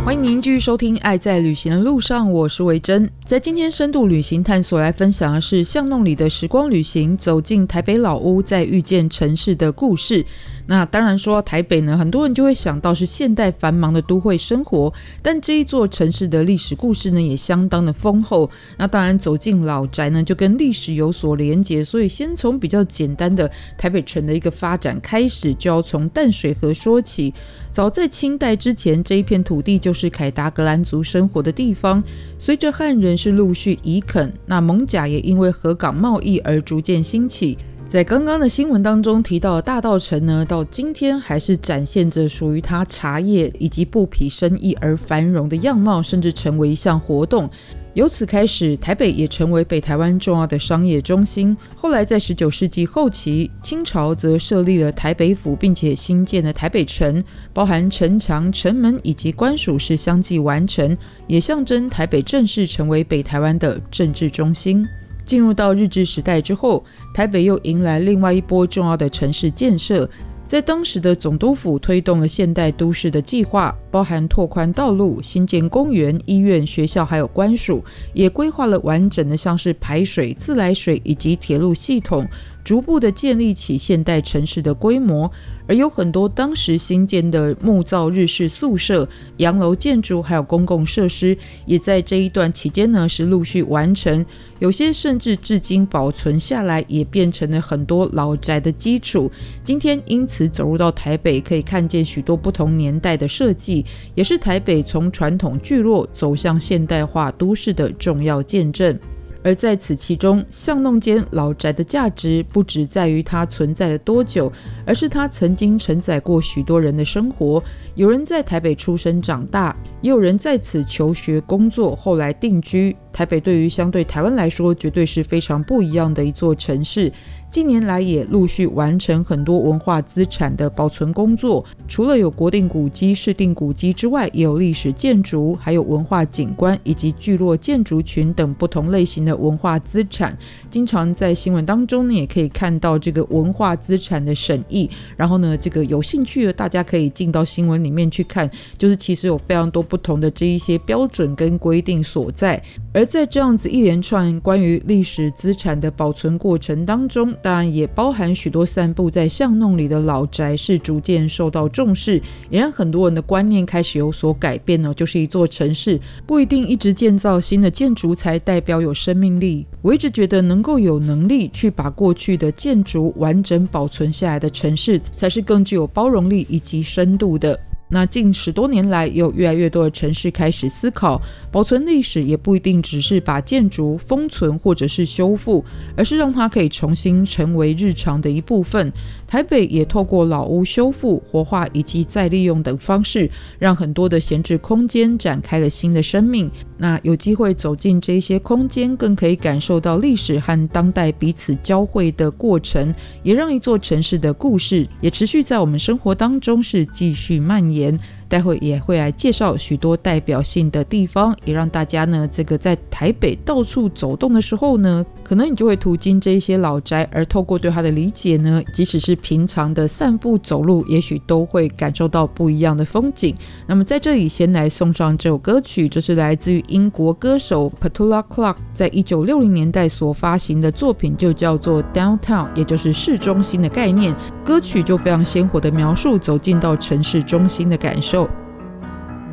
欢迎您继续收听《爱在旅行的路上》，我是维珍。在今天深度旅行探索来分享的是巷弄里的时光旅行，走进台北老屋，再遇见城市的故事。那当然说到台北呢，很多人就会想到是现代繁忙的都会生活，但这一座城市的历史故事呢也相当的丰厚。那当然走进老宅呢就跟历史有所连结，所以先从比较简单的台北城的一个发展开始，就要从淡水河说起。早在清代之前，这一片土地就是凯达格兰族生活的地方。随着汉人是陆续移垦，那艋舺也因为河港贸易而逐渐兴起。在刚刚的新闻当中提到的大稻埕呢，到今天还是展现着属于它茶叶以及布匹生意而繁荣的样貌，甚至成为一项活动。由此开始，台北也成为北台湾重要的商业中心。后来在19世纪后期，清朝则设立了台北府，并且新建了台北城，包含城墙、城门以及官署是相继完成，也象征台北正式成为北台湾的政治中心。进入到日治时代之后，台北又迎来另外一波重要的城市建设。在当时的总督府推动了现代都市的计划，包含拓宽道路、新建公园、医院、学校还有官署，也规划了完整的像是排水、自来水以及铁路系统，逐步的建立起现代城市的规模。而有很多当时新建的木造日式宿舍、洋楼建筑还有公共设施，也在这一段期间呢是陆续完成，有些甚至至今保存下来，也变成了很多老宅的基础。今天因此走入到台北，可以看见许多不同年代的设计，也是台北从传统聚落走向现代化都市的重要见证。而在此其中，巷弄间老宅的价值不只在于它存在了多久，而是它曾经承载过许多人的生活。有人在台北出生长大，也有人在此求学工作，后来定居。台北对于相对台湾来说，绝对是非常不一样的一座城市。近年来也陆续完成很多文化资产的保存工作，除了有国定古迹、市定古迹之外，也有历史建筑，还有文化景观以及聚落建筑群等不同类型的文化资产。经常在新闻当中呢，也可以看到这个文化资产的审议，然后呢，这个有兴趣的大家可以进到新闻里面去看，就是其实有非常多不同的这一些标准跟规定所在。而在这样子一连串关于历史资产的保存过程当中，当然也包含许多散布在巷弄里的老宅是逐渐受到重视，也让很多人的观念开始有所改变呢。就是一座城市不一定一直建造新的建筑才代表有生命力，我一直觉得能够有能力去把过去的建筑完整保存下来的城市，才是更具有包容力以及深度的。那近10多年来，有越来越多的城市开始思考，保存历史也不一定只是把建筑封存或者是修复，而是让它可以重新成为日常的一部分。台北也透过老屋修复、活化以及再利用等方式，让很多的闲置空间展开了新的生命。那有机会走进这些空间，更可以感受到历史和当代彼此交汇的过程，也让一座城市的故事也持续在我们生活当中是继续蔓延。待会也会来介绍许多代表性的地方，也让大家呢这个在台北到处走动的时候呢，可能你就会途经这一些老宅，而透过对它的理解呢，即使是平常的散步走路，也许都会感受到不一样的风景。那么在这里先来送上这首歌曲，这是来自于英国歌手 Petula Clark 在1960年代所发行的作品，就叫做 Downtown， 也就是市中心的概念。歌曲就非常鲜活的描述走进到城市中心的感受。